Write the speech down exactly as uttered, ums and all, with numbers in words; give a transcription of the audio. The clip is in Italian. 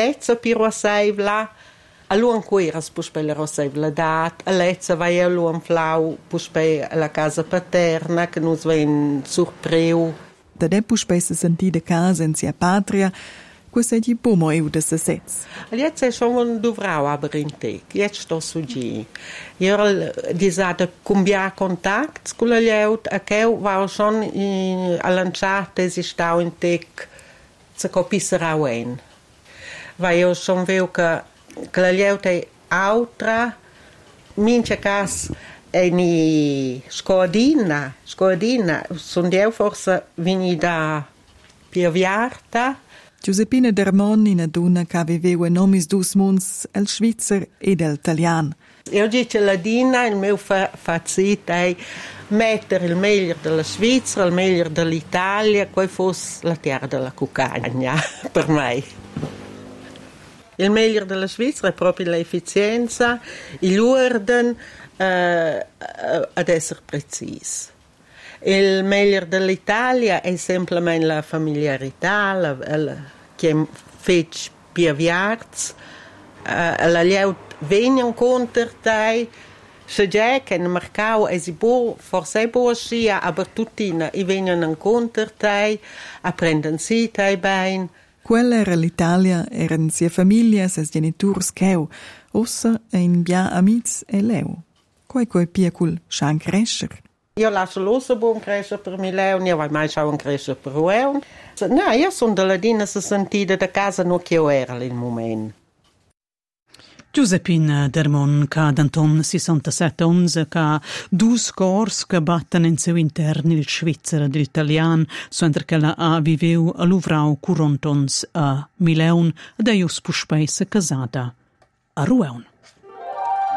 Lezza per Rossevla, a luan queras puspe la Rossevla dat, a Lezza vai a luan flau puspe la casa paterna che nus ven surpreu. Da de puspe se senti de casa in sia patria, questo è di pomo eu de se sez. Jetzt è schon un dovrau aber in tec, jetzt sto su gi. Io disate cumbia contacts con la lieut, a che va schon in a lanciate si stau in tec se copisserà wen. Va io schon veu che che la lieut è altra, mince cas è ni scodina, scodina, son dio forse vini da Piaviarta. Giuseppina Dermon, una donna che viveva in nomis dus munds, el svizzer ed el italian. Io dico la Dina, il mio fa- fazit è mettere il meglio della Svizzera, il meglio dell'Italia, poi fosse la terra della cucagna, per me. Il meglio della Svizzera è proprio l'efficienza, l'ordine eh, ad essere precisi. Il meglio dell'Italia è semplicemente la familiarità, la, la, che fece piaviarz, uh, la lieut vengono contro te, se già che nel mercato è buono, forse è buono sia, ma tutti vengono contro te, apprendono sì te bene. Quella era l'Italia, erano sia famiglia, sia genitori che ossa e in bia amici e leu. Coi coi piacul scian crescer. Io lascio l'osso buon crescere per mi leon, io vai mai ciao un crescere per leon. No, io sono della Dina se sentita da casa non che io era nel momento. Giuseppina Dermon, che d'Anton sessantasette onze, che due scors che battono in seu interno il svizzero e l'italiano, mentre che la ha viveu a Luvrau quaranta a Mileun, ed è io spuspei se casata a Rueun.